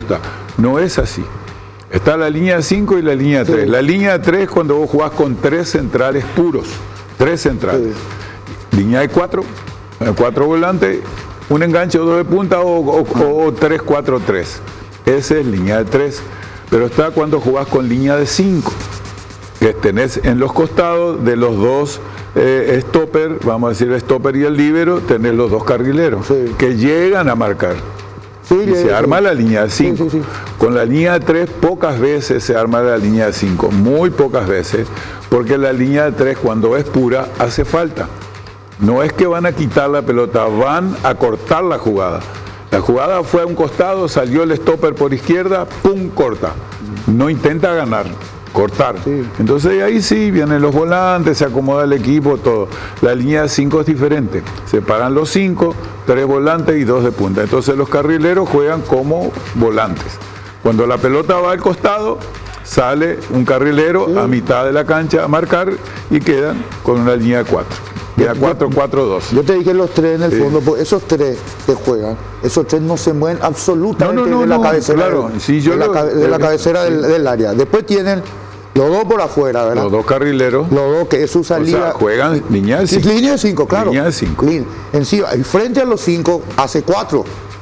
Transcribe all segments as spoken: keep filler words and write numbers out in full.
está. No es así. Está la línea cinco y la línea tres. Sí. La línea tres cuando vos jugás con tres centrales puros, tres centrales. Sí. Línea de cuatro, cuatro volantes, un enganche o dos de punta o, o, o tres cuatro tres. Esa es línea de tres. Pero está cuando jugás con línea de cinco, que tenés en los costados de los dos eh, stopper, vamos a decir el stopper y el líbero, tenés los dos carrileros, sí, que llegan a marcar. Sí, y se sí. arma la línea de cinco. Sí, sí, sí. Con la línea de tres pocas veces se arma la línea de cinco, muy pocas veces, porque la línea de tres cuando es pura hace falta. No es que van a quitar la pelota, van a cortar la jugada. La jugada fue a un costado, salió el stopper por izquierda, ¡pum!, corta. No intenta ganar, cortar. Sí. Entonces ahí sí, vienen los volantes, se acomoda el equipo, todo. La línea de cinco es diferente. Se paran los cinco, tres volantes y dos de punta. Entonces los carrileros juegan como volantes. Cuando la pelota va al costado, sale un carrilero sí. a mitad de la cancha a marcar y quedan con una línea de cuatro. Queda cuatro cuatro dos. Yo te dije los tres en el sí. fondo, porque esos tres que juegan, esos tres no se mueven absolutamente no, no, no, de la no, cabecera, claro, del, sí, yo de, lo, la, de la cabecera sí. del, del área. Después tienen los dos por afuera, ¿verdad? Los dos carrileros. Los dos que es su salida. O sea, juegan línea de cinco. Línea de cinco, claro. Línea de cinco. Encima, y frente a los cinco hace cuatro.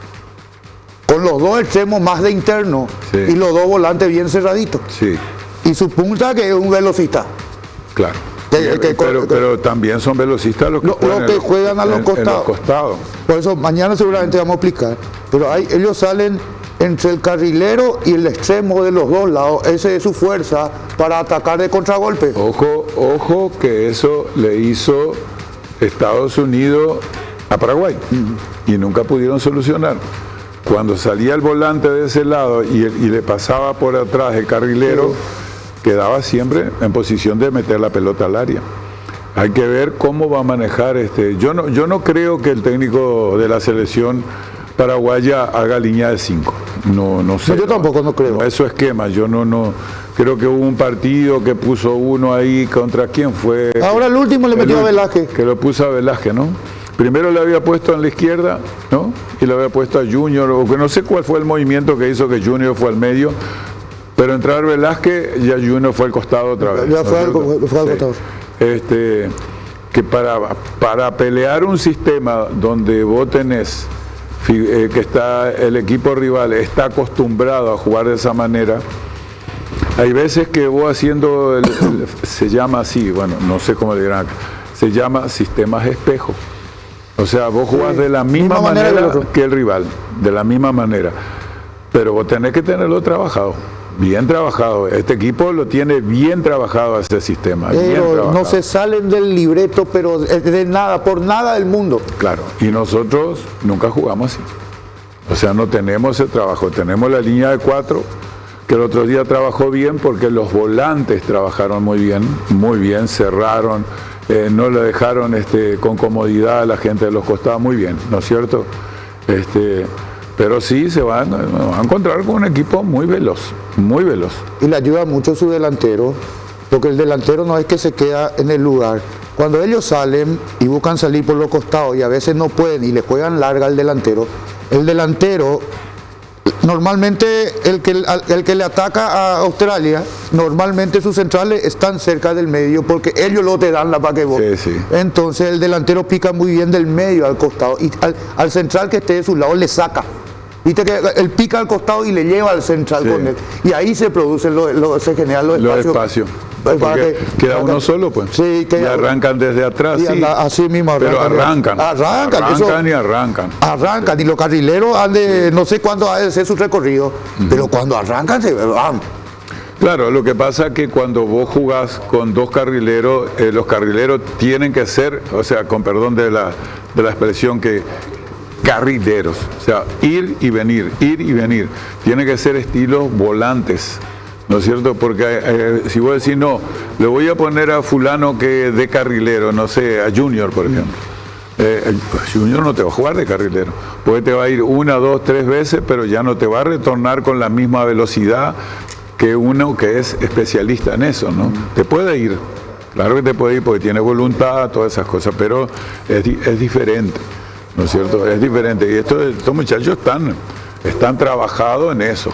Con los dos extremos más de interno sí. y los dos volantes bien cerraditos. Sí. Y su punta que es un velocista. Claro. Que, que, pero, que, pero también son velocistas los que, lo, juegan, lo que juegan a los, en, costados. En los costados. Por eso mañana seguramente vamos a explicar. Pero hay, ellos salen entre el carrilero y el extremo de los dos lados. Esa es su fuerza para atacar de contragolpe. Ojo, ojo que eso le hizo Estados Unidos a Paraguay. Uh-huh. Y nunca pudieron solucionar. Cuando salía el volante de ese lado y, y le pasaba por atrás el carrilero, sí. quedaba siempre en posición de meter la pelota al área. Hay que ver cómo va a manejar este. Yo no, yo no creo que el técnico de la selección paraguaya haga línea de cinco. No, no sé. No, yo tampoco no creo. No, eso esquema. Yo no, no. Creo que hubo un partido que puso uno ahí contra quién fue. Ahora el último le metió el, a Velázquez. Que lo puso a Velázquez, ¿no? Primero le había puesto en la izquierda, ¿no? Y le había puesto a Junior, o que no sé cuál fue el movimiento que hizo que Junior fue al medio. Pero entrar Velázquez, ya Junior fue al costado otra vez. Ya fue, al, fue al costado. Sí. Este, que para, para pelear un sistema donde vos tenés, eh, que está el equipo rival está acostumbrado a jugar de esa manera, hay veces que vos haciendo, el, el, se llama así, bueno, no sé cómo le dirán acá, se llama sistemas espejo. O sea, vos jugás sí, de la misma, misma manera, manera que el rival, de la misma manera. Pero vos tenés que tenerlo trabajado. Bien trabajado, este equipo lo tiene bien trabajado ese sistema. Pero no se salen del libreto, pero de nada, por nada del mundo. Claro, y nosotros nunca jugamos así. O sea, no tenemos ese trabajo, tenemos la línea de cuatro, que el otro día trabajó bien porque los volantes trabajaron muy bien, muy bien, cerraron, eh, no le dejaron este, con comodidad a la gente de los costados, muy bien, ¿no es cierto? Este... Pero sí se van, van a encontrar con un equipo muy veloz, muy veloz. Y le ayuda mucho su delantero, porque el delantero no es que se queda en el lugar. Cuando ellos salen y buscan salir por los costados y a veces no pueden y le juegan larga al delantero, el delantero, normalmente el que, el que le ataca a Australia, normalmente sus centrales están cerca del medio porque ellos lo te dan la para que vos. Sí, sí. Entonces el delantero pica muy bien del medio al costado y al, al central que esté de su lado le saca. Viste que él pica al costado y le lleva al central sí. con él. Y ahí se producen, lo, lo, se generan los espacios. Los espacios. Porque que, queda uno solo, pues. Sí, que y arrancan desde atrás, y sí. anda, así mismo arrancan. Pero arrancan. Arrancan. Arrancan eso, y arrancan. Arrancan. Y los carrileros han de, no sé cuándo ha de ser su recorrido, uh-huh. pero cuando arrancan se van. Claro, lo que pasa es que cuando vos jugás con dos carrileros, eh, los carrileros tienen que ser, o sea, con perdón de la, de la expresión que... carrileros, o sea, ir y venir, ir y venir. Tiene que ser estilos volantes, ¿no es cierto? Porque eh, si vos decís, no, le voy a poner a fulano que de carrilero, no sé, a Junior, por ejemplo. Eh, Junior no te va a jugar de carrilero, porque te va a ir una, dos, tres veces, pero ya no te va a retornar con la misma velocidad que uno que es especialista en eso, ¿no? Te puede ir, claro que te puede ir porque tiene voluntad, todas esas cosas, pero es, es diferente. ¿No es cierto? Es diferente. Y estos, estos muchachos están, están trabajados en eso.